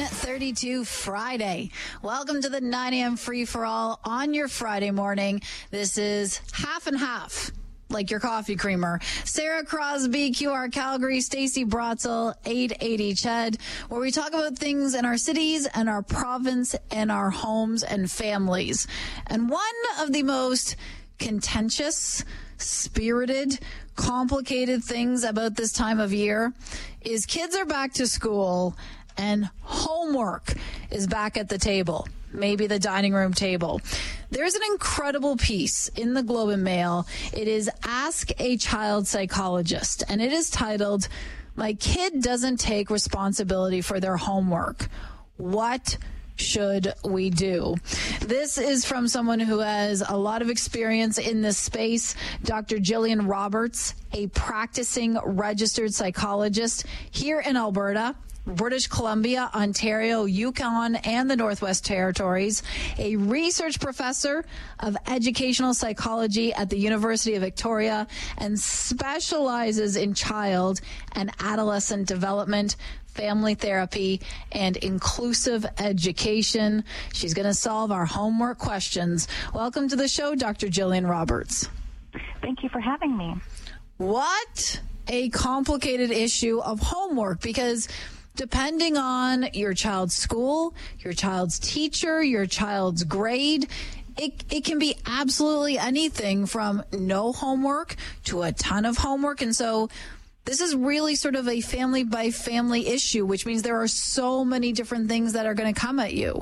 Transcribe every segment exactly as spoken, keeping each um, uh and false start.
thirty-two Friday. Welcome to the nine a.m. free-for-all on your Friday morning. This is half and half, like your coffee creamer. Sarah Crosby, Q R Calgary, Stacey Brotzel, eight eighty C H E D, where we talk about things in our cities and our province and our homes and families. And one of the most contentious, spirited, complicated things about this time of year is kids are back to school and homework is back at the table, maybe the dining room table. There's an incredible piece in the Globe and Mail. It is Ask a Child Psychologist, and it is titled, "My Kid Doesn't Take Responsibility for Their Homework. What should we do?" This is from someone who has a lot of experience in this space, Doctor Jillian Roberts, a practicing registered psychologist here in Alberta, British Columbia, Ontario, Yukon, and the Northwest Territories, a research professor of educational psychology at the University of Victoria, and specializes in child and adolescent development, family therapy, and inclusive education. She's going to solve our homework questions. Welcome to the show, Doctor Jillian Roberts. Thank you for having me. What a complicated issue of homework, because depending on your child's school, your child's teacher, your child's grade, it, it can be absolutely anything from no homework to a ton of homework. And so this is really sort of a family by family issue, which means there are so many different things that are going to come at you.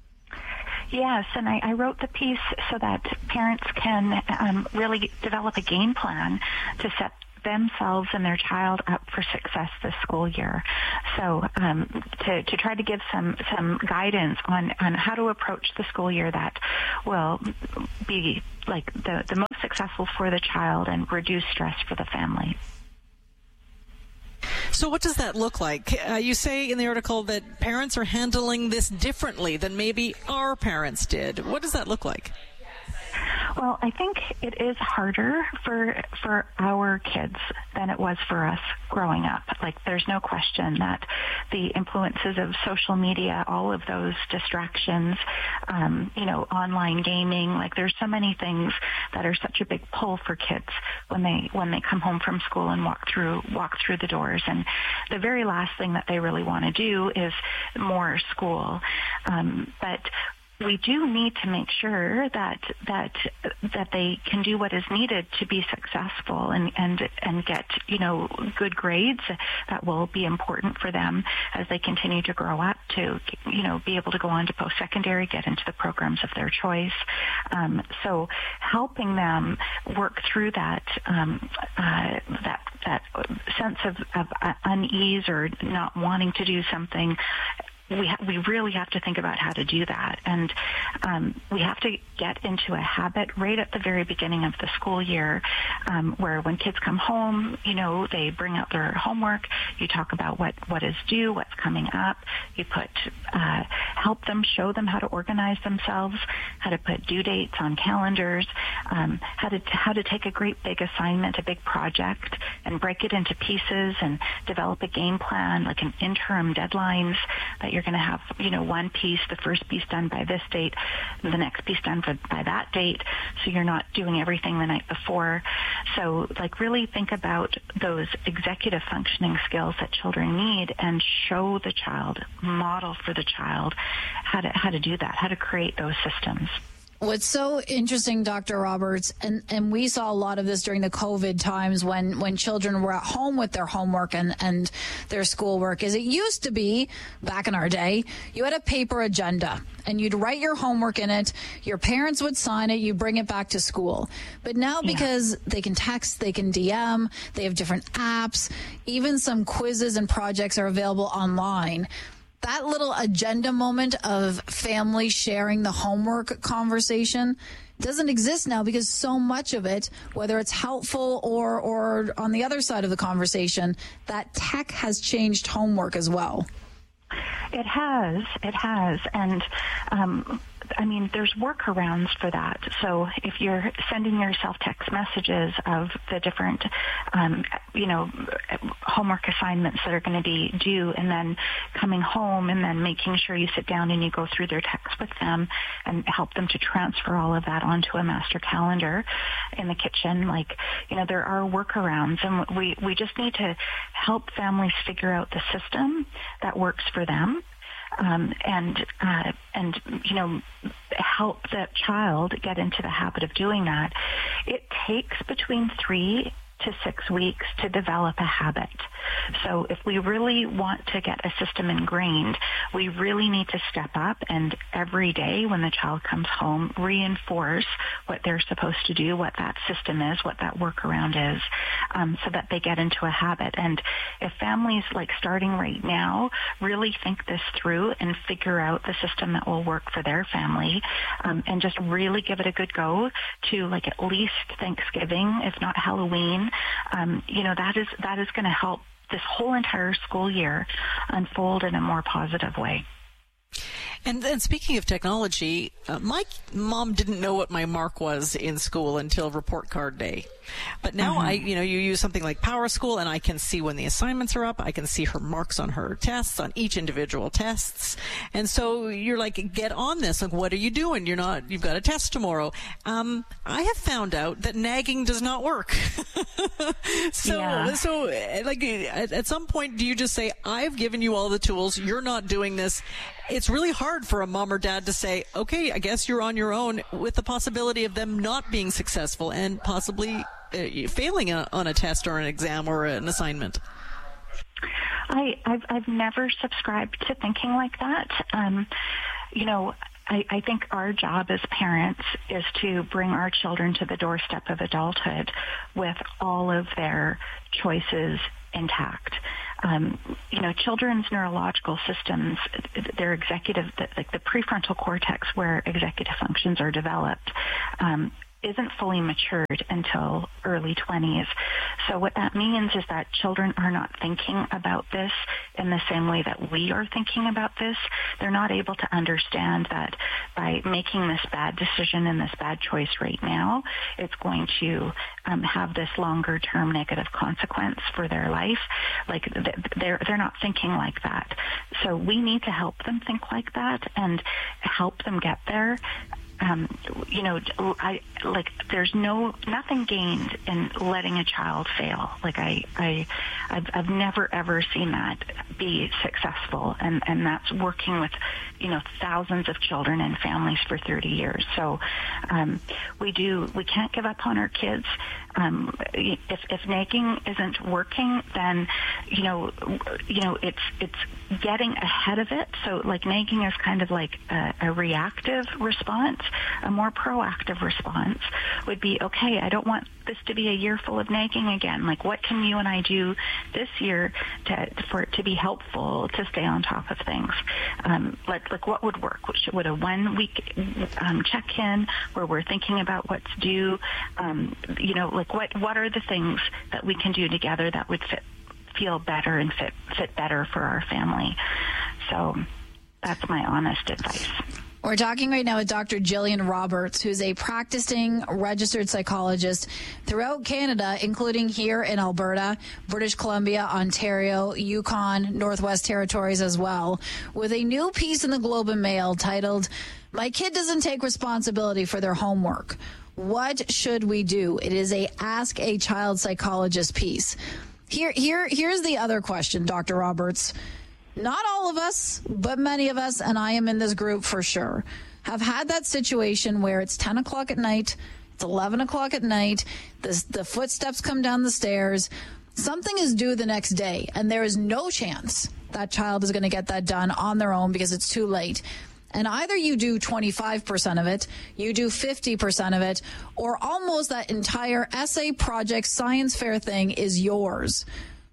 Yes, and I, I wrote the piece so that parents can um, really develop a game plan to set themselves and their child up for success this school year. So um, to, to try to give some, some guidance on, on how to approach the school year that will be like the, the most successful for the child and reduce stress for the family. So what does that look like? Uh, you say in the article that parents are handling this differently than maybe our parents did. What does that look like? Well, I think it is harder for for our kids than it was for us growing up. Like, there's no question that the influences of social media, all of those distractions, um, you know, online gaming, like there's so many things that are such a big pull for kids when they when they come home from school and walk through walk through the doors. And the very last thing that they really want to do is more school. Um, but we do need to make sure that that that they can do what is needed to be successful and and and get, you know, good grades that will be important for them as they continue to grow up to, you know, be able to go on to post-secondary, get into the programs of their choice. Um, so helping them work through that um, uh, that that sense of, of unease or not wanting to do something. We ha- we really have to think about how to do that, and um, we have to get into a habit right at the very beginning of the school year, um, where when kids come home, you know, they bring out their homework. You talk about what, what is due, what's coming up. You put uh, help them, show them how to organize themselves, how to put due dates on calendars, um, how to how to take a great big assignment, a big project, and break it into pieces and develop a game plan, like an interim deadlines that you're going to have, you know, one piece, the first piece done by this date, the next piece done for, by that date, so you're not doing everything the night before. So, like, really think about those executive functioning skills that children need and show the child, model for the child how to how to do that, how to create those systems. What's so interesting, Doctor Roberts, and, and we saw a lot of this during the COVID times when, when children were at home with their homework and, and their schoolwork, is it used to be, back in our day, you had a paper agenda and you'd write your homework in it, your parents would sign it, you bring it back to school. But now, yeah, because they can text, they can D M, they have different apps, even some quizzes and projects are available online. That little agenda moment of family sharing the homework conversation doesn't exist now, because so much of it, whether it's helpful or or on the other side of the conversation, that tech has changed homework as well. It has. It has. And um, I mean, there's workarounds for that. So if you're sending yourself text messages of the different, um, you know, homework assignments that are going to be due, and then coming home and then making sure you sit down and you go through their text with them and help them to transfer all of that onto a master calendar in the kitchen. Like, you know, there are workarounds, and we, we just need to help families figure out the system that works for them. Um, and, uh, and, you know, help that child get into the habit of doing that. It takes between three to six weeks to develop a habit. So if we really want to get a system ingrained, we really need to step up and every day when the child comes home, reinforce what they're supposed to do, what that system is, what that workaround is, um, so that they get into a habit. And if families, like starting right now, really think this through and figure out the system that will work for their family, um, and just really give it a good go to like at least Thanksgiving, if not Halloween, Um, you know, that is that is going to help this whole entire school year unfold in a more positive way. And, and speaking of technology, uh, my mom didn't know what my mark was in school until report card day. But now mm-hmm. I, you know, you use something like PowerSchool, and I can see when the assignments are up. I can see her marks on her tests, on each individual tests. And so you're like, get on this. Like, what are you doing? You're not, you've got a test tomorrow. Um, I have found out that nagging does not work. so, yeah. so like at, at some point, do you just say, I've given you all the tools. You're not doing this. It's really hard for a mom or dad to say, okay, I guess you're on your own, with the possibility of them not being successful and possibly uh, failing a, on a test or an exam or an assignment. I, I've, I've never subscribed to thinking like that. Um, you know, I, I think our job as parents is to bring our children to the doorstep of adulthood with all of their choices intact. Um, you know, children's neurological systems, their executive, like the prefrontal cortex where executive functions are developed, um, isn't fully matured until early twenties. So what that means is that children are not thinking about this in the same way that we are thinking about this. They're not able to understand that by making this bad decision and this bad choice right now, it's going to um, have this longer term negative consequence for their life. Like they're, they're not thinking like that. So we need to help them think like that and help them get there. Um, you know, I like. There's no nothing gained in letting a child fail. Like I, I, I've, I've never ever seen that be successful, and and that's working with, you know, thousands of children and families for thirty years. So, um, we do. We can't give up on our kids. Um, if if nagging isn't working, then you know, you know, it's it's getting ahead of it. So like nagging is kind of like a, a reactive response. A more proactive response would be, okay, I don't want this to be a year full of nagging again. Like, what can you and I do this year to, for it to be helpful to stay on top of things? Um, like, like, what would work? Would, would a one-week um, check-in where we're thinking about what's due? Um, you know, like, what what are the things that we can do together that would fit, feel better and fit fit better for our family? So that's my honest advice. We're talking right now with Doctor Jillian Roberts, who's a practicing registered psychologist throughout Canada, including here in Alberta, British Columbia, Ontario, Yukon, Northwest Territories as well, with a new piece in the Globe and Mail titled, "My Kid Doesn't Take Responsibility for Their Homework. What Should We Do?" It is a Ask a Child Psychologist piece. Here, here, here's the other question, Doctor Roberts. Not all of us, but many of us, and I am in this group for sure, have had that situation where it's ten o'clock at night, it's eleven o'clock at night, the, the footsteps come down the stairs, something is due the next day, and there is no chance that child is going to get that done on their own because it's too late. And either you do twenty-five percent of it, you do fifty percent of it, or almost that entire essay project science fair thing is yours.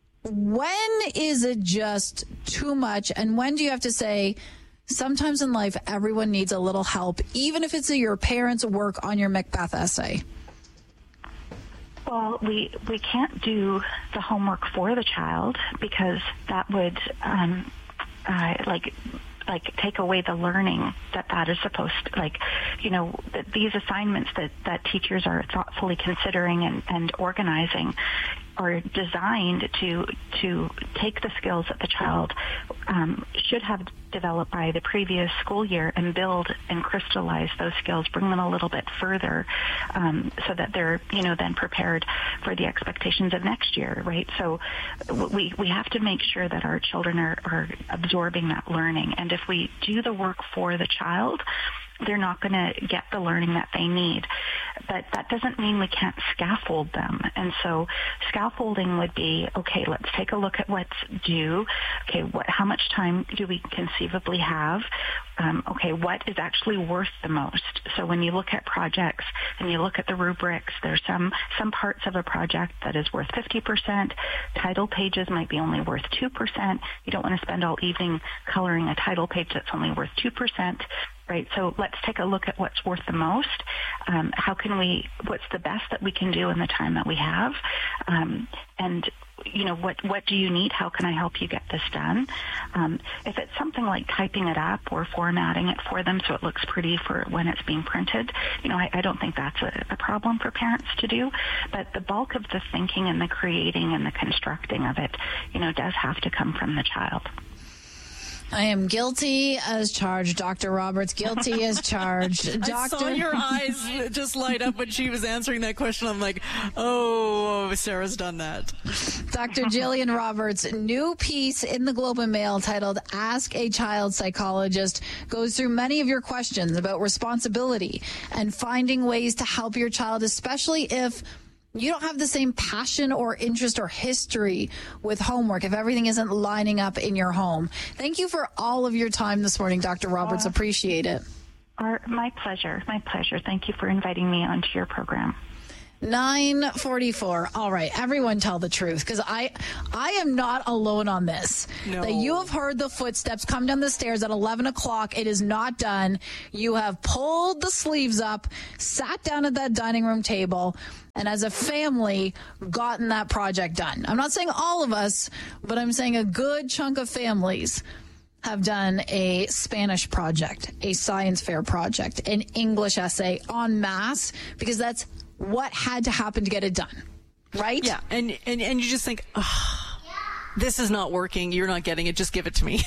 When is it just too much? And when do you have to say, sometimes in life, everyone needs a little help, even if it's your parents' work on your Macbeth essay? Well, we we can't do the homework for the child because that would, um, uh, like, like take away the learning that that is supposed to, like, you know, that these assignments that, that teachers are thoughtfully considering and, and organizing are designed to to take the skills that the child um, should have developed by the previous school year and build and crystallize those skills, bring them a little bit further, um, so that they're, you know, then prepared for the expectations of next year, right? So we we have to make sure that our children are, are absorbing that learning, and if we do the work for the child, they're not going to get the learning that they need. But that doesn't mean we can't scaffold them. And so scaffolding would be, okay, let's take a look at what's due. Okay, what, how much time do we conceivably have? Um, okay, what is actually worth the most? So when you look at projects and you look at the rubrics, there's some, some parts of a project that is worth fifty percent. Title pages might be only worth two percent. You don't want to spend all evening coloring a title page that's only worth two percent. Right, so let's take a look at what's worth the most. Um, how can we, what's the best that we can do in the time that we have? Um, and, you know, what, what do you need? How can I help you get this done? Um, if it's something like typing it up or formatting it for them so it looks pretty for when it's being printed, you know, I, I don't think that's a, a problem for parents to do. But the bulk of the thinking and the creating and the constructing of it, you know, does have to come from the child. I am guilty as charged, Doctor Roberts. Guilty as charged. Doctor I saw your eyes just light up when she was answering that question. I'm like, oh, Sarah's done that. Doctor Jillian Roberts' new piece in the Globe and Mail titled Ask a Child Psychologist goes through many of your questions about responsibility and finding ways to help your child, especially if you don't have the same passion or interest or history with homework, if everything isn't lining up in your home. Thank you for all of your time this morning, Doctor Roberts. Uh, Appreciate it. Our, my pleasure. My pleasure. Thank you for inviting me onto your program. nine forty-four. All right, everyone tell the truth, because I I am not alone on this. No. That you have heard the footsteps come down the stairs at eleven o'clock. It is not done. You have pulled the sleeves up, sat down at that dining room table, and as a family, gotten that project done. I'm not saying all of us, but I'm saying a good chunk of families have done a Spanish project, a science fair project, an English essay en masse, because that's what had to happen to get it done, right? Yeah, and and, and you just think, oh, this is not working. You're not getting it. Just give it to me.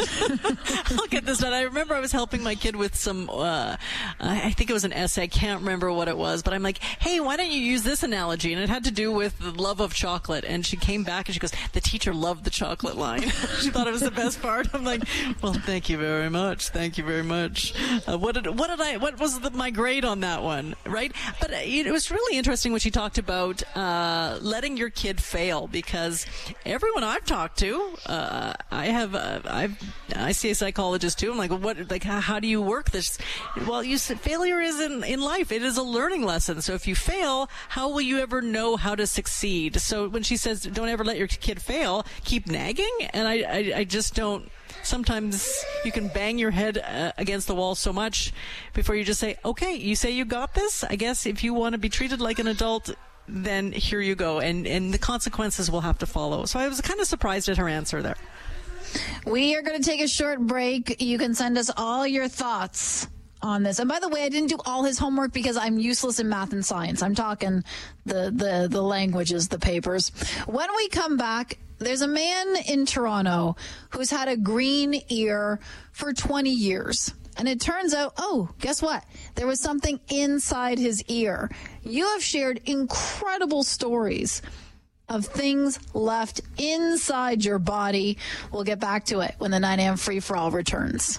I'll get this done. I remember I was helping my kid with some, uh, I think it was an essay. I can't remember what it was, but I'm like, hey, why don't you use this analogy? And it had to do with the love of chocolate. And she came back and she goes, the teacher loved the chocolate line. She thought it was the best part. I'm like, well, thank you very much. Thank you very much. Uh, what did, what did I, what was the, my grade on that one? Right. But uh, it was really interesting when she talked about, uh, letting your kid fail, because everyone I've talked to, uh, I have, uh, I've, I see a psychologist too. I'm like, well, what, like, how, how do you work this? Well, you said failure is in, in life. It is a learning lesson. So if you fail, how will you ever know how to succeed? So when she says, don't ever let your kid fail, keep nagging. And I, I, I just don't, sometimes you can bang your head uh, against the wall so much before you just say, okay, you say you got this. I guess if you want to be treated like an adult, then here you go. And, and the consequences will have to follow. So I was kind of surprised at her answer there. We are going to take a short break. You can send us all your thoughts on this. And by the way, I didn't do all his homework because I'm useless in math and science. I'm talking the, the, the languages, the papers. When we come back, there's a man in Toronto who's had a green ear for twenty years. And it turns out, oh, guess what? There was something inside his ear. You have shared incredible stories of things left inside your body. We'll get back to it when the nine a.m. Free For All returns.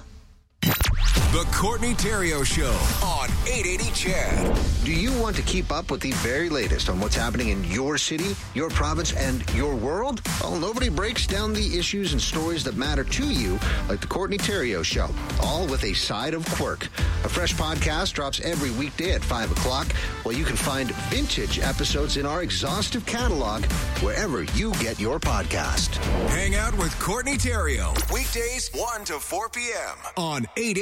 The Courtney Theriault Show on eight eighty C H E D. Do you want to keep up with the very latest on what's happening in your city, your province, and your world? Well, nobody breaks down the issues and stories that matter to you like the Courtney Theriault Show, all with a side of quirk. A fresh podcast drops every weekday at five o'clock, while you can find vintage episodes in our exhaustive catalog wherever you get your podcast. Hang out with Courtney Theriault, weekdays one to four p.m. on eight eighty C H E D.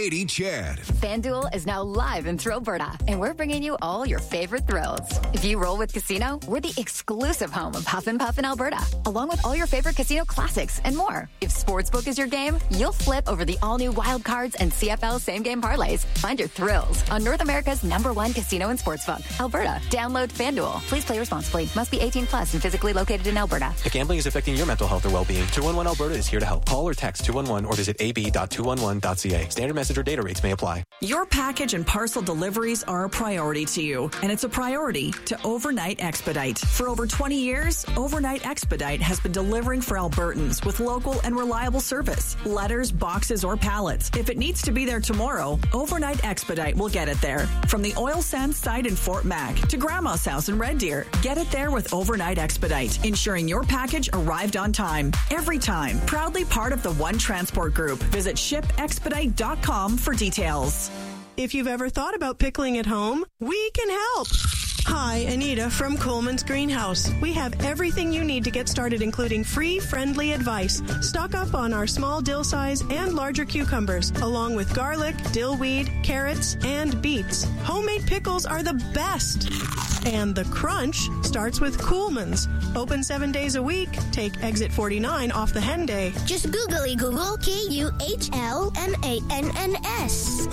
Chad. FanDuel is now live in Thrillberta, and we're bringing you all your favorite thrills. If you roll with Casino, we're the exclusive home of Huff and Puff in Alberta, along with all your favorite casino classics and more. If Sportsbook is your game, you'll flip over the all-new Wild Cards and C F L same-game parlays. Find your thrills on North America's number one casino and sportsbook, Alberta. Download FanDuel. Please play responsibly. Must be eighteen plus and physically located in Alberta. If gambling is affecting your mental health or well-being, two one one Alberta is here to help. Call or text two one one or visit a b dot two one one dot c a. Standard message or data rates may apply. Your package and parcel deliveries are a priority to you, and it's a priority to Overnight Expedite. For over twenty years, Overnight Expedite has been delivering for Albertans with local and reliable service. Letters, boxes, or pallets. If it needs to be there tomorrow, Overnight Expedite will get it there. From the oil sands site in Fort Mac to Grandma's house in Red Deer, get it there with Overnight Expedite, ensuring your package arrived on time. Every time. Proudly part of the One Transport Group. Visit ship expedite dot com for details. If you've ever thought about pickling at home, we can help. Hi, Anita from Coleman's Greenhouse. We have everything you need to get started, including free, friendly advice. Stock up on our small dill size and larger cucumbers, along with garlic, dill weed, carrots, and beets. Homemade pickles are the best. And the crunch starts with Coolman's. Open seven days a week. Take exit forty-nine off the hen day. Just googly Google K U H L M A N N S.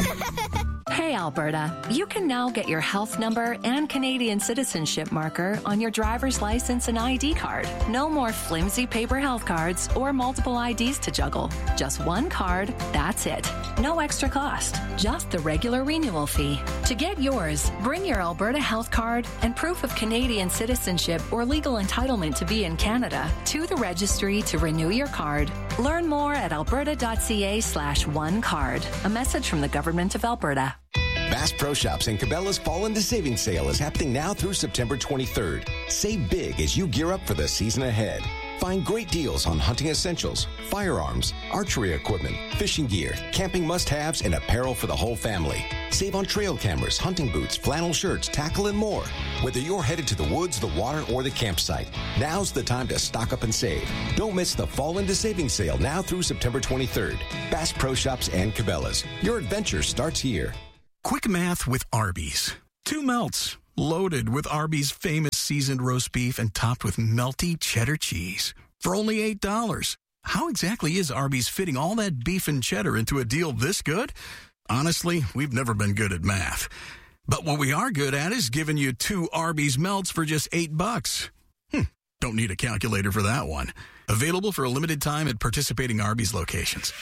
Hey, Alberta, you can now get your health number and Canadian citizenship marker on your driver's license and I D card. No more flimsy paper health cards or multiple I Ds to juggle. Just one card, that's it. No extra cost, just the regular renewal fee. To get yours, bring your Alberta health card and proof of Canadian citizenship or legal entitlement to be in Canada to the registry to renew your card. Learn more at alberta.ca slash one card. A message from the Government of Alberta. Bass Pro Shops and Cabela's Fall into Savings Sale is happening now through September twenty-third. Save big as you gear up for the season ahead. Find great deals on hunting essentials, firearms, archery equipment, fishing gear, camping must-haves, and apparel for the whole family. Save on trail cameras, hunting boots, flannel shirts, tackle, and more. Whether you're headed to the woods, the water, or the campsite, now's the time to stock up and save. Don't miss the Fall into Savings Sale now through September twenty-third. Bass Pro Shops and Cabela's. Your adventure starts here. Quick math with Arby's. Two melts, loaded with Arby's famous seasoned roast beef and topped with melty cheddar cheese. For only eight dollars. How exactly is Arby's fitting all that beef and cheddar into a deal this good? Honestly, we've never been good at math. But what we are good at is giving you two Arby's melts for just eight bucks. Hmm, don't need a calculator for that one. Available for a limited time at participating Arby's locations.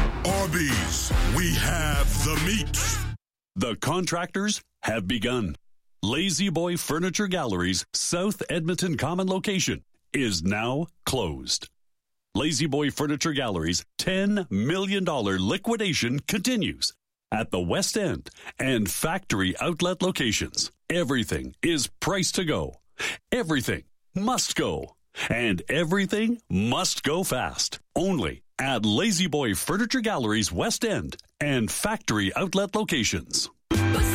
Arby's, we have the meat. The contractors have begun. Lazy Boy Furniture Gallery's South Edmonton Common location is now closed. Lazy Boy Furniture Gallery's ten million dollars liquidation continues at the West End and factory outlet locations. Everything is priced to go. Everything must go. And everything must go fast. Only at Lazy Boy Furniture Gallery's West End and factory outlet locations.